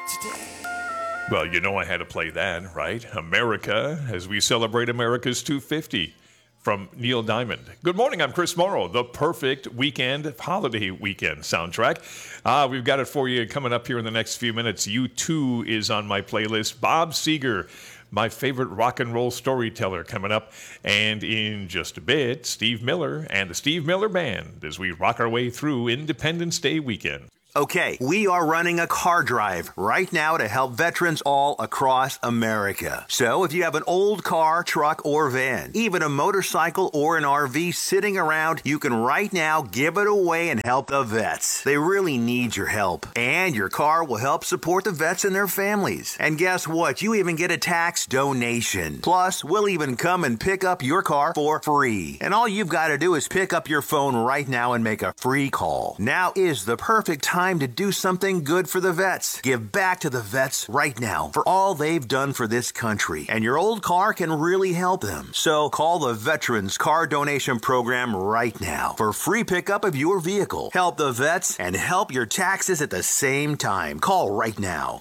Well, you know I had to play that, right? America, as we celebrate America's 250 from Neil Diamond. Good morning, I'm Chris Morrow, the perfect weekend, holiday weekend soundtrack. We've got it for you coming up here in the next few minutes. U2 is on my playlist. Bob Seger, my favorite rock and roll storyteller, coming up. And in just a bit, Steve Miller and the Steve Miller Band as we rock our way through Independence Day weekend. Okay, we are running a car drive right now to help veterans all across America. So if you have an old car, truck, or van, even a motorcycle or an RV sitting around, you can right now give it away and help the vets. They really need your help. And your car will help support the vets and their families. And guess what? You even get a tax donation. Plus, we'll even come and pick up your car for free. And all you've got to do is pick up your phone right now and make a free call. Now is the perfect time to do something good for the vets. Give back to the vets right now for all they've done for this country. And your old car can really help them. So call the Veterans Car Donation Program right now for free pickup of your vehicle. Help the vets and help your taxes at the same time. Call right now.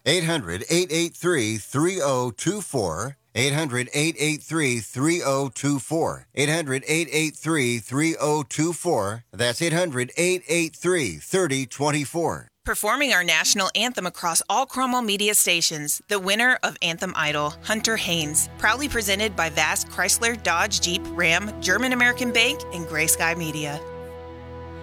800-883-3024. 800-883-3024. 800-883-3024. That's 800-883-3024. Performing our national anthem across all Cromwell media stations, the winner of Anthem Idol, Hunter Haynes, proudly presented by Vast Chrysler, Dodge, Jeep, Ram, German American Bank, and Gray Sky Media.